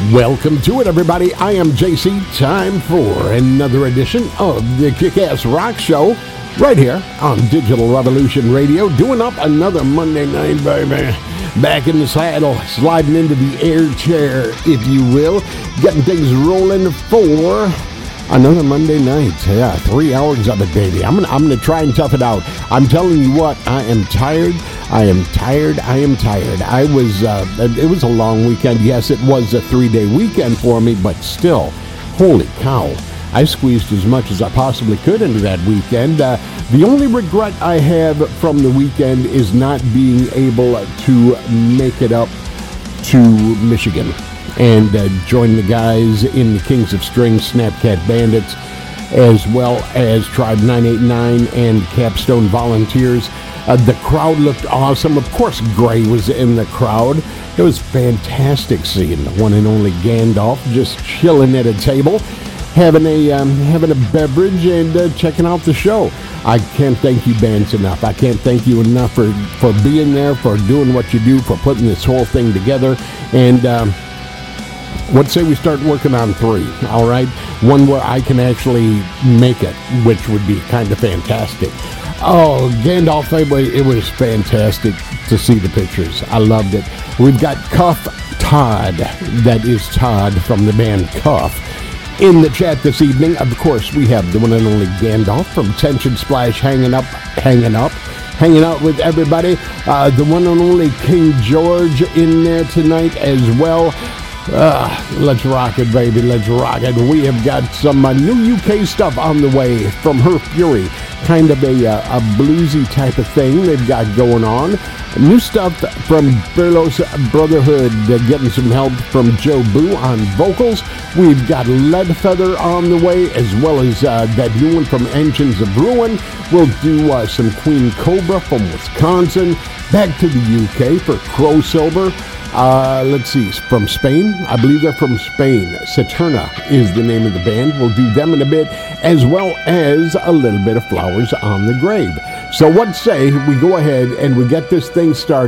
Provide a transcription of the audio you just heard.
Welcome to it, everybody. I am JC. Time for another edition of the Kick-Ass Rock Show right here on Digital Revolution Radio. Doing up another Monday night, baby. Back in the saddle, sliding into the air chair, if you will. Getting things rolling for another Monday night. Yeah, 3 hours of it, baby. I'm gonna try and tough it out. I'm telling you what, I am tired. I was, it was a long weekend. Yes, it was a 3-day weekend for me, but still, holy cow. I squeezed as much as I possibly could into that weekend. The only regret I have from the weekend is not being able to make it up to Michigan and join the guys in the Kings of String, Snapcat Bandits, as well as Tribe 989 and Capstone Volunteers. The crowd looked awesome. Of course, Gray was in the crowd. It was fantastic seeing the one and only Gandalf just chilling at a table, having a beverage and checking out the show. I can't thank you bands enough. I can't thank you enough for being there, for doing what you do, for putting this whole thing together. And let's say we start working on 3, all right? One where I can actually make it, which would be kind of fantastic. Oh, Gandalf, it was fantastic to see the pictures. I loved it. We've got Cuff Todd, that is Todd from the band Cuff, in the chat this evening. Of course, we have the one and only Gandalf from Tension Splash hanging out with everybody. The one and only King George in there tonight as well. Let's rock it, baby. Let's rock it. We have got some new UK stuff on the way from Her Fury. Kind of a bluesy type of thing they've got going on. New stuff from Berlos Brotherhood, getting some help from Joe Boo on vocals. We've got Leadfeather on the way, as well as that new one from Engines of Ruin. We'll do some Queen Cobra from Wisconsin. Back to the UK for Crow Silver. Let's see, from Spain. I believe they're from Spain. Saturna is the name of the band. We'll do them in a bit, as well as a little bit of Flowers on the Grave. So what say we go ahead and we get this thing started.